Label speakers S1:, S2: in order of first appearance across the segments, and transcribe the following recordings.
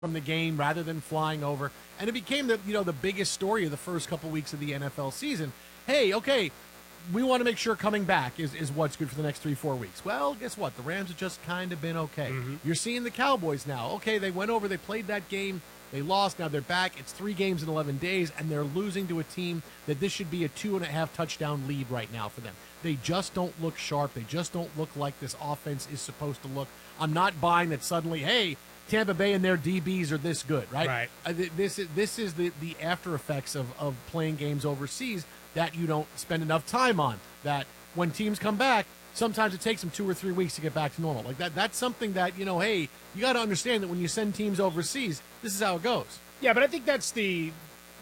S1: from the game rather than flying over. And it became the biggest story of the first couple weeks of the NFL season. Hey, okay, we want to make sure coming back is what's good for the next 3-4 weeks. Well, guess what? The Rams have just kind of been okay. Mm-hmm. You're seeing the Cowboys now. Okay, they went over, they played that game, they lost, now they're back. It's 3 games in 11 days, and they're losing to a team that this should be a 2.5 touchdown lead right now for them. They just don't look sharp. They just don't look like this offense is supposed to look. I'm not buying that suddenly, hey, Tampa Bay and their DBs are this good, right?
S2: Right.
S1: This is the after effects of playing games overseas that you don't spend enough time on. That when teams come back, sometimes it takes them 2 or 3 weeks to get back to normal. Like that's something that, hey, you got to understand that when you send teams overseas, this is how it goes.
S2: Yeah, but I think that's the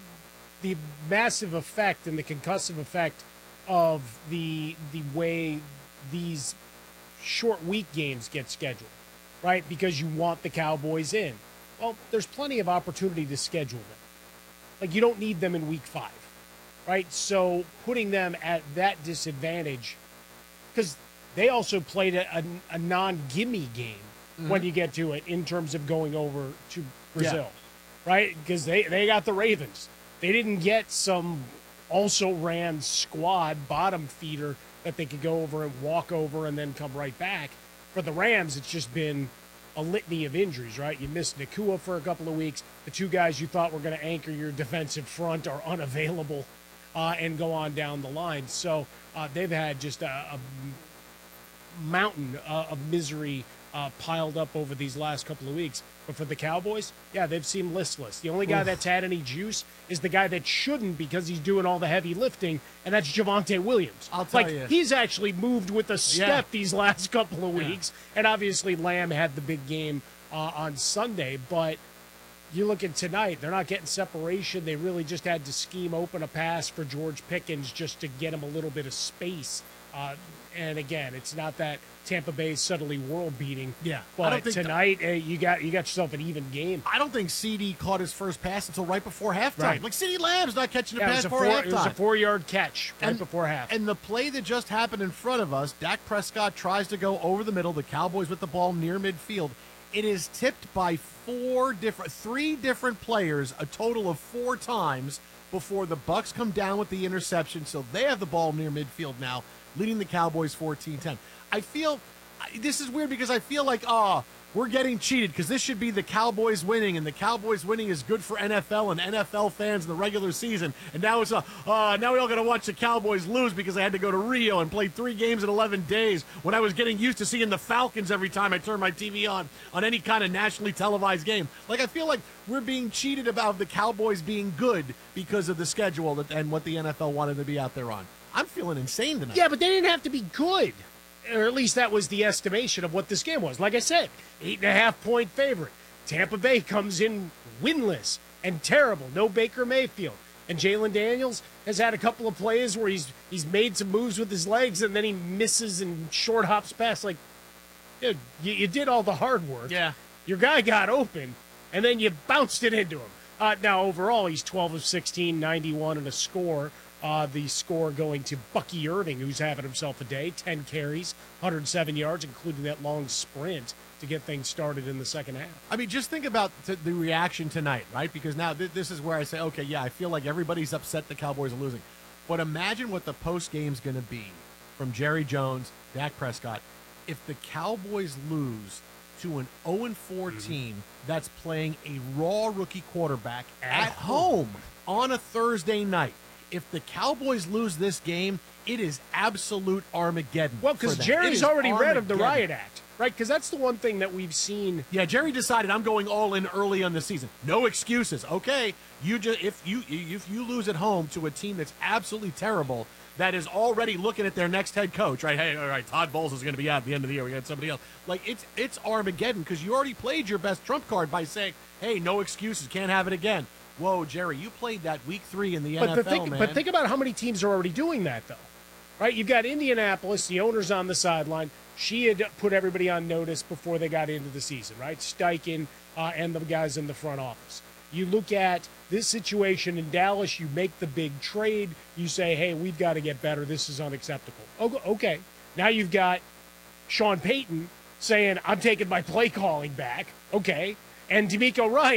S2: massive effect and the concussive effect of the way these short week games get scheduled, right? Because you want the Cowboys in. Well, there's plenty of opportunity to schedule them. Like, you don't need them in week 5, right? So putting them at that disadvantage, because they also played a non-gimme game when you get to it in terms of going over to Brazil, right? Because they got the Ravens. They didn't get some also-ran squad bottom feeder that they could go over and walk over and then come right back. For the Rams, it's just been a litany of injuries, right? You missed Nakua for a couple of weeks. The 2 guys you thought were going to anchor your defensive front are unavailable and go on down the line. So they've had just a mountain of misery piled up over these last couple of weeks. But for the Cowboys, yeah, they've seemed listless. The only guy that's had any juice is the guy that shouldn't because he's doing all the heavy lifting, and that's Javonte Williams.
S1: I'll tell you.
S2: He's actually moved with a step these last couple of weeks. And obviously Lamb had the big game on Sunday. But you look at tonight, they're not getting separation. They really just had to scheme open a pass for George Pickens just to get him a little bit of space. And again, it's not that Tampa Bay is suddenly world-beating.
S1: Yeah,
S2: but tonight you got yourself an even game.
S1: I don't think CD caught his first pass until right before halftime. Right. Like CeeDee Lamb's not catching a pass before halftime.
S2: It was a 4-yard catch before half.
S1: And the play that just happened in front of us, Dak Prescott tries to go over the middle. The Cowboys with the ball near midfield. It is tipped by 3 different players, a total of 4 times before the Bucs come down with the interception. So they have the ball near midfield now, leading the Cowboys 14-10. I feel this is weird because I feel like, we're getting cheated because this should be the Cowboys winning, and the Cowboys winning is good for NFL and NFL fans in the regular season. And now it's now we all got to watch the Cowboys lose because I had to go to Rio and play 3 games in 11 days when I was getting used to seeing the Falcons every time I turned my TV on any kind of nationally televised game. Like, I feel like we're being cheated about the Cowboys being good because of the schedule and what the NFL wanted to be out there on. I'm feeling insane tonight.
S2: Yeah, but they didn't have to be good. Or at least that was the estimation of what this game was. Like I said, 8.5-point favorite. Tampa Bay comes in winless and terrible. No Baker Mayfield. And Jalen Daniels has had a couple of plays where he's made some moves with his legs and then he misses and short hops past. Like, dude, you did all the hard work.
S1: Yeah.
S2: Your guy got open, and then you bounced it into him. Now, overall, he's 12 of 16, 91 and a score. The score going to Bucky Irving, who's having himself a day. 10 carries, 107 yards, including that long sprint to get things started in the second half.
S1: I mean, just think about the reaction tonight, right? Because now this is where I say, okay, yeah, I feel like everybody's upset the Cowboys are losing. But imagine what the post-game's going to be from Jerry Jones, Dak Prescott, if the Cowboys lose to an 0-4 team that's playing a raw rookie quarterback at home on a Thursday night. If the Cowboys lose this game, it is absolute Armageddon.
S2: Well, because Jerry's already read of the Riot Act, right? Because that's the one thing that we've seen.
S1: Yeah, Jerry decided I'm going all in early on the season. No excuses. Okay, if you lose at home to a team that's absolutely terrible, that is already looking at their next head coach, right? Hey, all right, Todd Bowles is going to be out at the end of the year. We got somebody else. Like, it's Armageddon because you already played your best trump card by saying, hey, no excuses, can't have it again. Whoa, Jerry, you played that week 3 in the NFL, man.
S2: But think about how many teams are already doing that, though. Right? You've got Indianapolis, the owner's on the sideline. She had put everybody on notice before they got into the season, right? Steichen and the guys in the front office. You look at this situation in Dallas, you make the big trade. You say, hey, we've got to get better. This is unacceptable. Okay. Now you've got Sean Payton saying, I'm taking my play calling back. Okay. And D'Amico Ryan